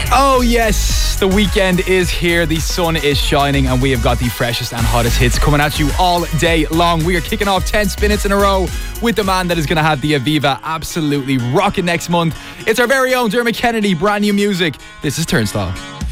Oh yes, the weekend is here, the sun is shining, and we have got the freshest and hottest hits coming at you all day long. We are kicking off 10 spin-its in a row with the man that is going to have the Aviva absolutely rocking next month. It's our very own Dermot Kennedy, brand new music. This is Turnstile.